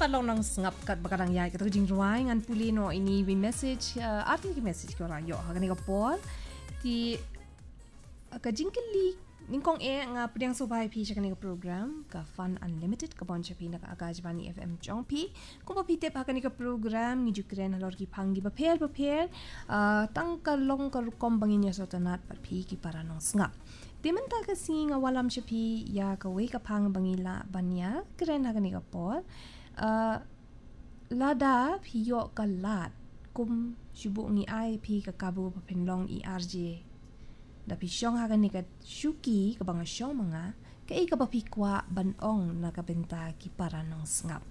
palong nang ngap kat bakadang yai kat jing ruai ngan puli no ini we message arti ki message ko ra yo ha ni ka pol ti ka jingkeli ningkong nga pediang sobai pi cha ka program ka Fun Unlimited ka bon cha pi na ka Akajvani FM jongpi ko pa pi te pa ka program ni jukren halor ki phangi ba pher tang ka long ka kom bangin ya sotanat pa pi ki para nong ngap Dimenta ka singa walam shapi ya ka we ka phang bangila banya kren ha ka pol lada phiyo ka lat kum shubu ngi ai phi ka kabu pa penlong ERJ da pi shong ha ka shuki ka banga shong manga ka ka pa pi kwa banong na ka benta ki para nong ngap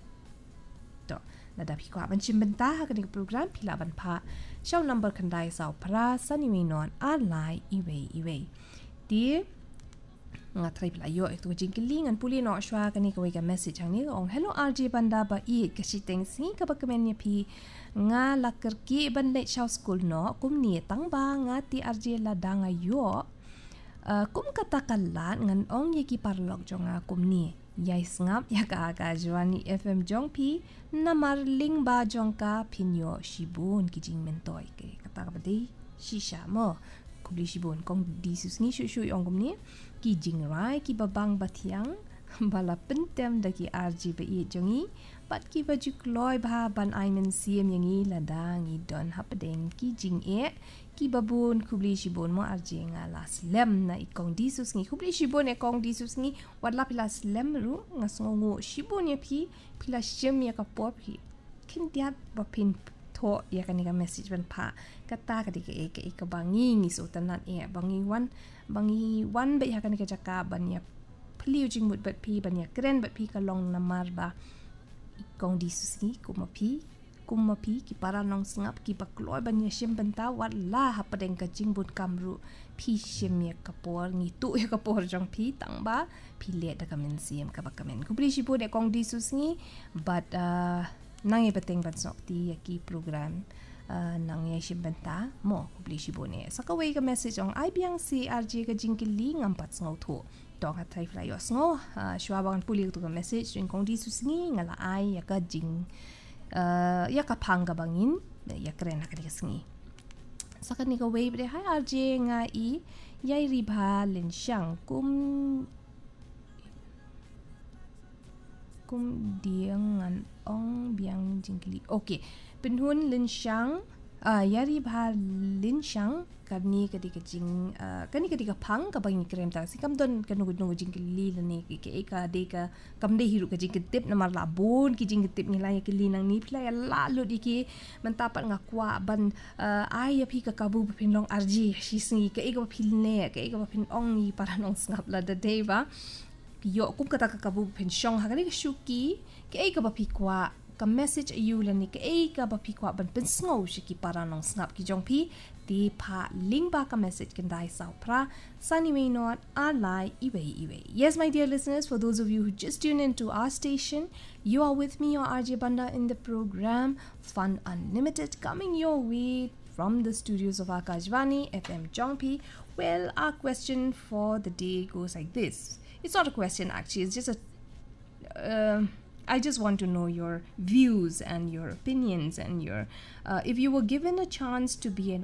to lada pi kwa ban chimbenta ha ka program pila ban pha show number kandai saw pra sani we non online iwe di nga try pala yo ekto jingkeli ngan puli no shwa kani ka wega message hang ni ong hello RJ banda ba I ka siteng si ka ba kamen ni phi nga lakar ki ban le shaw school no kum ni tang ba nga ti RJ la danga yo kum katakalat ngan ong ye ki parlok jonga kum ni yai ngap ya ka Akajvani FM jong phi namar ling ba jong ka phinyo shibun ki jing mentoy ke kata ka badi shisha mo kubli shibun kong disus ni shu yong kum ni ki jing rai ki babang batiang bala pentem da ki RJ ba I jongi pat ki baju kloi ba ban aimen siem yangi ladang I don hapadeng ki jing ki babun kubli shibun mo RJ nga las lem na ikong disus ni kubli shibun kong disus ni wadla pila lem ru nga songo shibun ya pila shem ya ka pop hi kin diat ba pin to ya kan ga message ban pha kata ka dike ka bangi ni so tanan bangi wan ba ya kan ga jaka ban ya pli ujing mut bat pi ban ya kren bat pi ka long namar ba ikong disus ni kuma pi ki para nong ngap ki bakloi ban ya shem banta wat la hapadeng ka jingbut kamru pi shem ya kapor ngi tu ya kapor jong pi tang ba pi le da kamen siem ka ba kamen ku bri shipo de kong disus ni but nang ipateng bansok ti ki program nang ya shem banta mo ku bri shipo ne sakaway ka message ong ai biang si RJ ka jingkeli ngampat ngau tho to ka thai fly yo ngo shwa bang puli tu ka message ring kong disus ni ngala ai ya ka jing ya ka phanga bangin ya kren ha ka singi sakani ka way bre hai RJ nga I yai ribha len shang kum diang an ong biang jingli okay penhun len shang yari bha lin shang kani ka jing kani ka phang ka bang krem ta sikam don kanu jing li lani ke ka de ka kam de hiru ka jing tip na mar la bon ki jing tip ni la ya ki li nang ni pla ya la lu di ki mentapat ngakwa ban ai ya phi ka kabu pin long RJ shi singi ka ka phil ne ka phin ong ni para nong ngap la de deva yo kum kata ka kabu phin shong ha ka shuki ka ba phi kwa ka message ayu lani ka ba phi kwa ban pen sngo shi ki para nong snap ki jong phi ti pha link ba ka message kan dai saw pra sunny may not alai iwe yes my dear listeners for those of you who just tuned into our station you are with me your RJ Banda in the program Fun Unlimited coming your way from the studios of Akajvani FM Jongpi. Well, our question for the day goes like this. It's not a question actually, it's just I just want to know your views and your opinions and your if you were given a chance to be an